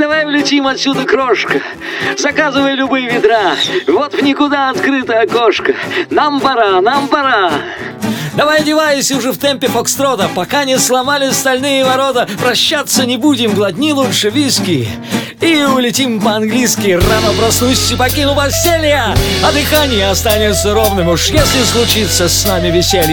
давай влетим отсюда, крошка. Заказывай любые ведра. Вот в никуда открыто окошко. Нам пора, нам пора. Давай одевайся уже в темпе фокстрота, пока не сломали стальные ворота. Прощаться не будем, глотни лучше виски и улетим по-английски. Рано проснусь и покину постель я, а дыхание останется ровным, уж если случится с нами веселье.